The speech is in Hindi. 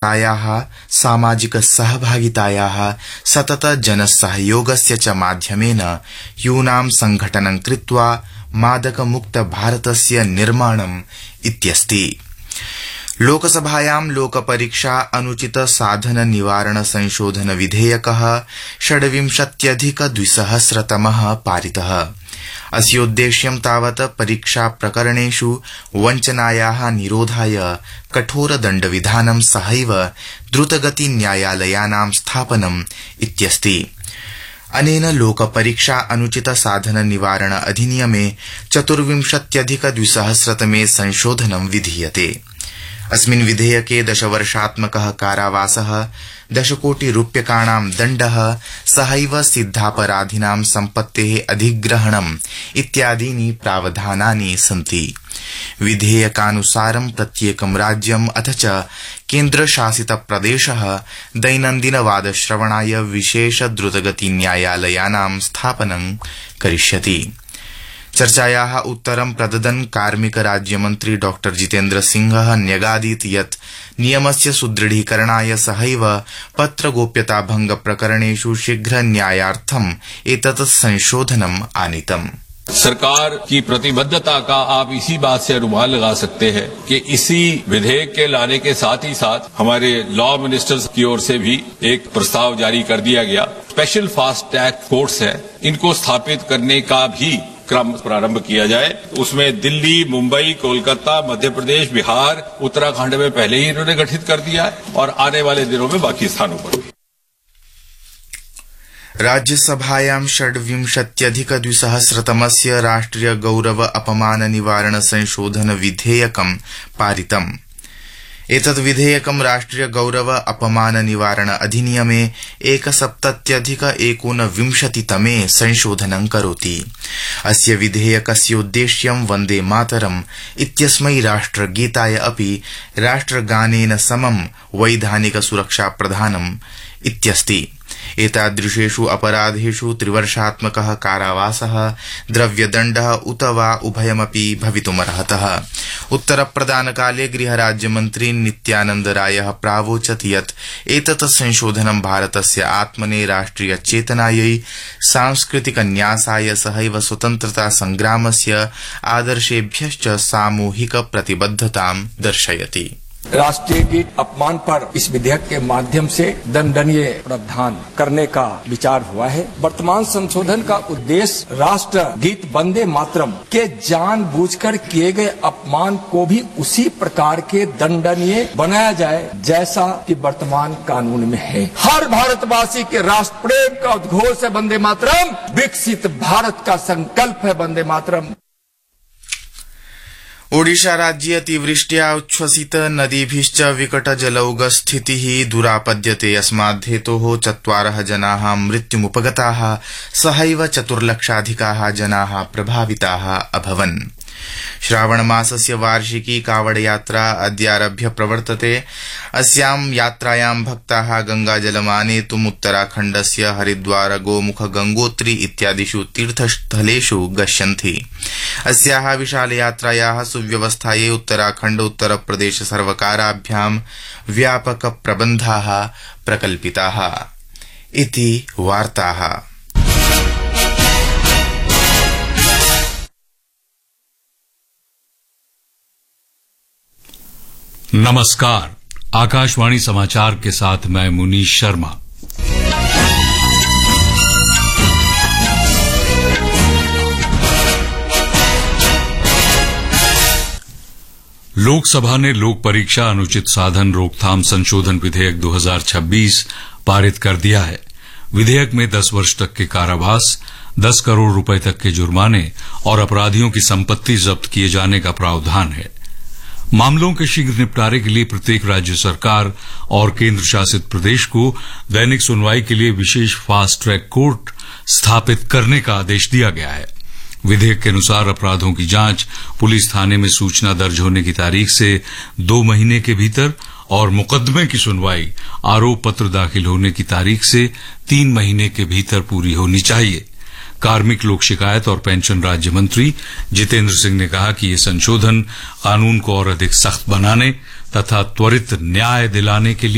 स्वतन्त्रतायाः सामाजिक सहभागितायाः सतत जनसहयोगस्य च माध्यमेन यूनां संघटनं कृत्वा मादकमुक्त भारतस्य निर्माणम् इत्यस्ति। लोकसभायां लोकपरीक्षा अनुचित साधन निवारण संशोधन विधेयकः 26,200तमः पारितः। अस्योद्देश्यं तावत् परीक्षा प्रकरणेषु वञ्चनायाः निरोधाय कठोर दण्डविधानं सहैव द्रुतगति न्यायालयानां स्थापनम् इत्यस्ति। अनेन लोकपरीक्षा अनुचित साधन निवारण अधिनियमे 24,200तमे संशोधनं विधीयते। अस्मिन् विधेयके 10 वर्षात्मकः कारावासः, 10 कोटि रूप्यकाणां दण्डः सहैव सिद्धापराधिनां सम्पत्तेः अधिग्रहणम् इत्यादीनि प्रावधानानि सन्ति। विधेयकानुसारं प्रत्येकं राज्यम् अथ च केन्द्रशासित प्रदेशः दैनन्दिन वादश्रवणाय विशेष द्रुतगति न्यायालयानां स्थापनं करिष्यति। चर्चायाः उत्तरं प्रददन् कार्मिक राज्यमन्त्री डॉ जितेन्द्र सिंहः न्यगादीत् यत् नियमस्य सुदृढीकरणाय सहैव पत्रगोप्यता भंग प्रकरणेषु शीघ्र न्यायार्थम् एतत् संशोधनम् आनीतम्। सरकार की प्रतिबद्धता का आप इसी बात से अनुमान लगा सकते हैं कि इसी विधेयक के लाने के साथ ही साथ हमारे लॉ मिनिस्टर्स की ओर से भी एक प्रस्ताव जारी कर दिया गया। स्पेशल फास्ट ट्रैक कोर्ट्स है, इनको स्थापित करने का भी क्रम प्रारंभ किया जाए। उसमें दिल्ली, मुंबई, कोलकाता, मध्य प्रदेश, बिहार, उत्तराखंड में पहले ही इन्होंने गठित कर दिया है और आने वाले दिनों में बाकी स्थानों पर। राज्यसभायां 26,200तमस्य राष्ट्रिय गौरव अपमान निवारण संशोधन विधेयकं पारितम्। एतत् विधेयकं राष्ट्रिय गौरव अपमान निवारण अधिनियमे 1,70,1,19तमे संशोधनं करोति। अस्य विधेयकस्योद्देश्यं वन्दे मातरम् इत्यस्मै राष्ट्रगीताय अपि राष्ट्रगानेन समं वैधानिक सुरक्षा प्रदानम् इत्यस्ति। एतादृशेषु अपराधेषु 3 वर्षात्मकः कारावासः, द्रव्यदण्डः उत वा उभयमपि भवितुमर्हतः। उत्तरप्रदानकाले गृहराज्यमन्त्री नित्यानन्द रायः प्रावोचत् यत् एतत् संशोधनं भारतस्य आत्मने राष्ट्रिय चेतनायै सांस्कृतिक न्यासाय सहैव स्वतन्त्रता संग्रामस्य आदर्शेभ्यश्च सामूहिक प्रतिबद्धतां दर्शयति। राष्ट्रीय गीत अपमान पर इस विधेयक के माध्यम से दंडनीय प्रावधान करने का विचार हुआ है। वर्तमान संशोधन का उद्देश्य राष्ट्र गीत वंदे मातरम के जानबूझकर किए गए अपमान को भी उसी प्रकार के दंडनीय बनाया जाए जैसा कि वर्तमान कानून में है। हर भारतवासी के राष्ट्र प्रेम का उद्घोष है वंदे मातरम, विकसित भारत का संकल्प है वंदे मातरम। ओडिशा राज्ये अतिवृष्ट्या उच्छ्वसित नदीभिश्च विकट जलौघस्थितिः दुरापद्यते। अस्मात् हेतोः 4 जनाः मृत्युमुपगताः, सहैव 4 लक्षाधिकाः जनाः प्रभाविताः अभवन्। श्रावणमासस्य वार्षिकी कावड़ यात्रा अद्यारभ्य प्रवर्तते। अस्यां यात्रायां भक्ताः गंगाजलमानेतुम् उत्तराखण्डस्य हरिद्वार, गोमुख, गंगोत्री इत्यादिषु तीर्थस्थलेषु गच्छन्ति। अस्याः विशालयात्रायाः सुव्यवस्थायै उत्तराखण्ड उत्तरप्रदेश सर्वकाराभ्यां व्यापक प्रबन्धाः प्रकल्पिताः इति वार्ताः। नमस्कार, आकाशवाणी समाचार के साथ मैं मुनीश शर्मा। लोकसभा ने लोक परीक्षा अनुचित साधन रोकथाम संशोधन विधेयक 2026 पारित कर दिया है। विधेयक में 10 वर्ष तक के कारावास, 10 करोड़ रुपए तक के जुर्माने और अपराधियों की संपत्ति जब्त किए जाने का प्रावधान है। मामलों के शीघ्र निपटारे के लिए प्रत्येक राज्य सरकार और केंद्र शासित प्रदेश को दैनिक सुनवाई के लिए विशेष फास्ट ट्रैक कोर्ट स्थापित करने का आदेश दिया गया है। विधेयक के अनुसार अपराधों की जांच पुलिस थाने में सूचना दर्ज होने की तारीख से 2 महीने के भीतर और मुकदमे की सुनवाई आरोप पत्र दाखिल होने की तारीख से 3 महीने के भीतर पूरी होनी चाहिए। कार्मिक, लोक शिकायत और पेंशन राज्य मंत्री जितेंद्र सिंह ने कहा कि ये संशोधन कानून को और अधिक सख्त बनाने तथा त्वरित न्याय दिलाने के लिए